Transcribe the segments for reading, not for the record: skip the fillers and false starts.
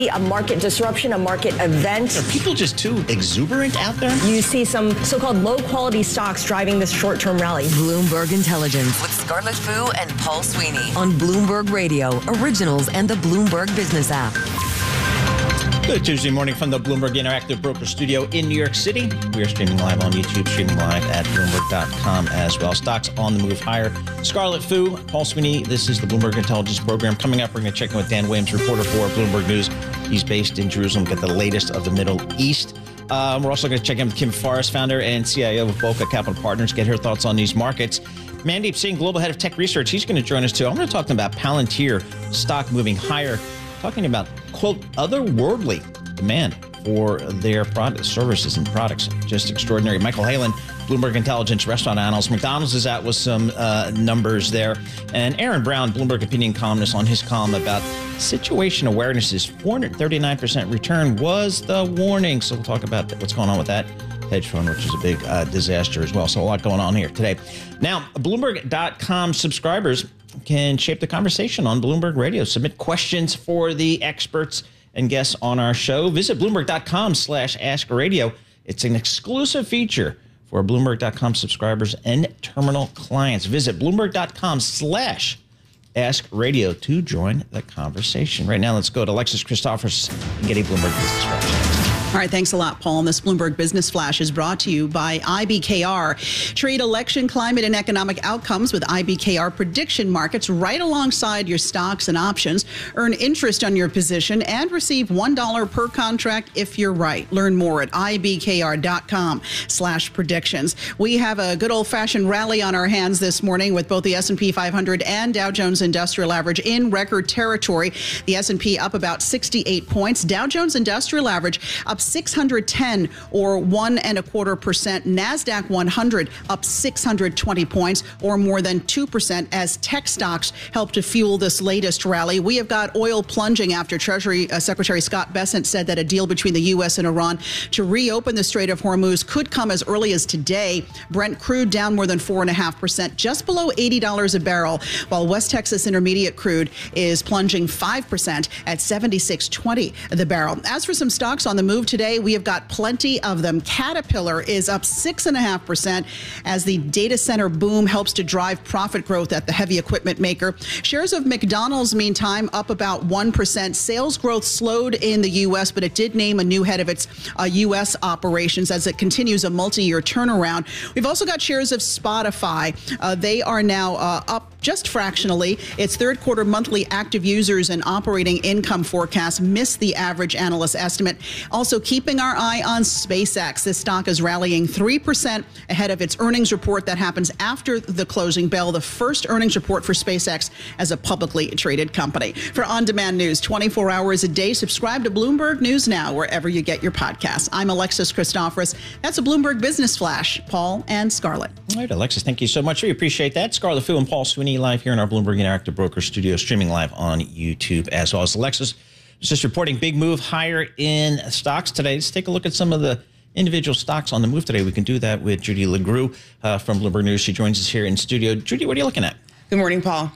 A market disruption, a market event. Are people just too exuberant out there? You see some so-called low-quality stocks driving this short-term rally. Bloomberg Intelligence with Scarlett Fu and Paul Sweeney on Bloomberg Radio, Originals, and the Bloomberg Business app. Good Tuesday morning from the Bloomberg Interactive Broker Studio in New York City. We are streaming live on YouTube, streaming live at Bloomberg.com as well. Stocks on the move higher. Scarlett Fu, Paul Sweeney, this is the Bloomberg Intelligence Program. Coming up, we're going to check in with Dan Williams, reporter for Bloomberg News. He's based in Jerusalem, get the latest of the Middle East. We're also going to check in with Kim Forrest, founder and CIO of Boca Capital Partners, get her thoughts on these markets. Mandeep Singh, Global Head of Tech Research, he's going to join us too. I'm going to talk about Palantir, stock moving higher, talking about, quote, otherworldly demand for their products, services and products. Just extraordinary. Michael Halen, Bloomberg Intelligence restaurant analyst. McDonald's is out with some numbers there. And Aaron Brown, Bloomberg opinion columnist, on his column about situation awareness's 439% return was the warning. So we'll talk about what's going on with that hedge fund, which is a big disaster as well. So a lot going on here today. Now, Bloomberg.com subscribers can shape the conversation on Bloomberg Radio. Submit questions for the experts and guests on our show. Visit Bloomberg.com/AskRadio. It's an exclusive feature for Bloomberg.com subscribers and terminal clients. Visit Bloomberg.com/AskRadio to join the conversation. Right now, let's go to Alexis Christophers and get a Bloomberg Business Flash. All right, thanks a lot, Paul. And this Bloomberg Business Flash is brought to you by IBKR. Trade election, climate, and economic outcomes with IBKR prediction markets right alongside your stocks and options. Earn interest on your position and receive $1 per contract if you're right. Learn more at ibkr.com/predictions. We have a good old-fashioned rally on our hands this morning with both the S&P 500 and Dow Jones Industrial Average in record territory. The S&P up about 68 points. Dow Jones Industrial Average up 610 or 1.25%. NASDAQ 100 up 620 points or more than 2% as tech stocks help to fuel this latest rally. We have got oil plunging after Treasury Secretary Scott Bessent said that a deal between the U.S. and Iran to reopen the Strait of Hormuz could come as early as today. Brent crude down more than 4.5%, just below $80 a barrel, while West Texas Intermediate crude is plunging 5% at $76.20 the barrel. As for some stocks on the move today, we have got plenty of them. Caterpillar is up 6.5% as the data center boom helps to drive profit growth at the heavy equipment maker. Shares of McDonald's, meantime, up about 1%. Sales growth slowed in the U.S., but it did name a new head of its U.S. operations as it continues a multi-year turnaround. We've also got shares of Spotify. They are now up just fractionally. Its third quarter monthly active users and operating income forecast missed the average analyst estimate. Also keeping our eye on SpaceX. This stock is rallying 3% ahead of its earnings report that happens after the closing bell, the first earnings report for SpaceX as a publicly traded company. For on-demand news 24 hours a day, subscribe to Bloomberg News Now wherever you get your podcasts. I'm Alexis Christophers. That's a Bloomberg Business Flash. Paul and Scarlett. All right, Alexis, thank you so much. We appreciate that. Scarlett Fu and Paul Sweeney live here in our Bloomberg Interactive Broker Studio, streaming live on YouTube as well as Alexis. Just reporting big move higher in stocks today. Let's take a look at some of the individual stocks on the move today. We can do that with Judy LeGroux from Bloomberg News. She joins us here in studio. Judy, what are you looking at? Good morning, Paul.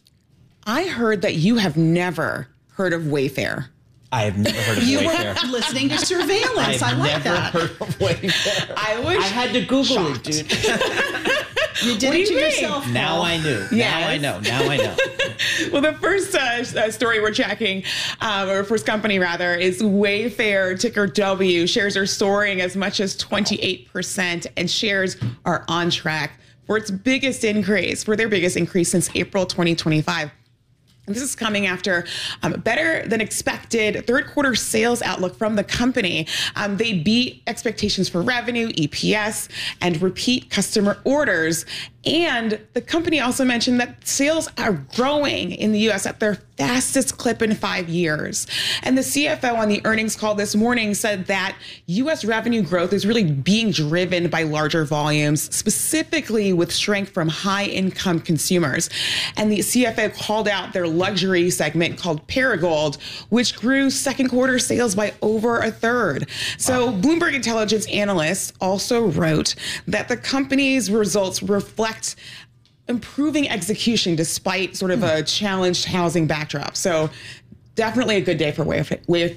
I heard that you have never heard of Wayfair. I have never heard of Wayfair. You were listening to surveillance. I like that. I've never heard of Wayfair. I had to Google it, dude. You did it to yourself. Now I knew. Yes. Now I know. Well, the first story we're checking, or first company rather, is Wayfair, ticker W. Shares are soaring as much as 28%, and shares are on track for their biggest increase since April 2025. And this is coming after better than expected third quarter sales outlook from the company. They beat expectations for revenue, EPS, and repeat customer orders. And the company also mentioned that sales are growing in the U.S. at their fastest clip in 5 years. And the CFO on the earnings call this morning said that U.S. revenue growth is really being driven by larger volumes, specifically with strength from high-income consumers. And the CFO called out their luxury segment called Perigold, which grew second quarter sales by over a third. So Bloomberg Intelligence analysts also wrote that the company's results reflect improving execution despite sort of a challenged housing backdrop. So definitely a good day for